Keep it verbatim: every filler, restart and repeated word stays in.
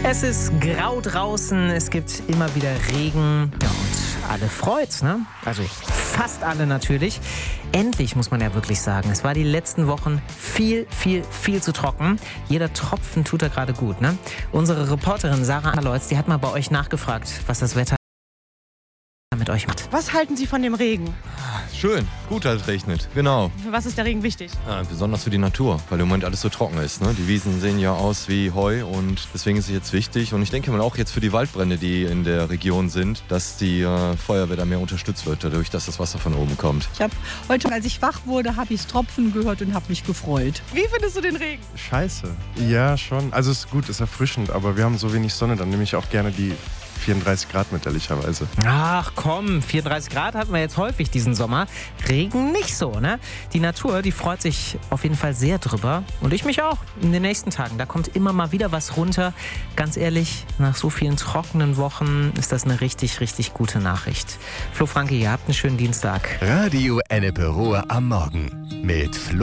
Es ist grau draußen, es gibt immer wieder Regen. Ja, und alle freut's, ne? Also fast alle natürlich. Endlich, muss man ja wirklich sagen. Es war die letzten Wochen viel, viel, viel zu trocken. Jeder Tropfen tut da gerade gut, ne? Unsere Reporterin Sarah Aloitz, die hat mal bei euch nachgefragt, was das Wetter mit euch macht. Was halten Sie von dem Regen? Schön, gut, dass es regnet, genau. Für was ist der Regen wichtig? Ja, besonders für die Natur, weil im Moment alles so trocken ist. Ne? Die Wiesen sehen ja aus wie Heu und deswegen ist es jetzt wichtig. Und ich denke mal auch jetzt für die Waldbrände, die in der Region sind, dass die äh, Feuerwehr da mehr unterstützt wird, dadurch, dass das Wasser von oben kommt. Ich habe heute, als ich wach wurde, habe ich Tropfen gehört und habe mich gefreut. Wie findest du den Regen? Scheiße. Ja, schon. Also es ist gut, ist erfrischend, aber wir haben so wenig Sonne, dann nehme ich auch gerne die vierunddreißig Grad mit, ehrlicherweise. Ach komm, vierunddreißig Grad hatten wir jetzt häufig diesen Sommer. Regen nicht so, ne? Die Natur, die freut sich auf jeden Fall sehr drüber. Und ich mich auch. In den nächsten Tagen, da kommt immer mal wieder was runter. Ganz ehrlich, nach so vielen trockenen Wochen ist das eine richtig, richtig gute Nachricht. Flo Franke, ihr habt einen schönen Dienstag. Radio Ennepe Ruhr am Morgen mit Flo.